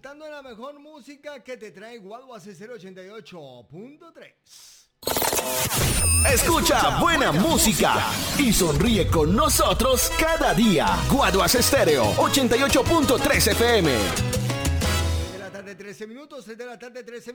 disfrutando de la mejor música que te trae Guaduas 088.3. Escucha buena música y sonríe con nosotros cada día. Guaduas Estéreo 88.3 FM. 6 de la tarde, 13 minutos. 6 de la tarde, 13